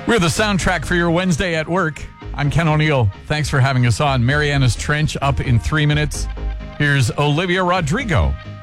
We're the soundtrack for your Wednesday at work. I'm Ken O'Neill. Thanks for having us on. Mariana's Trench up in 3 minutes. Here's Olivia Rodrigo.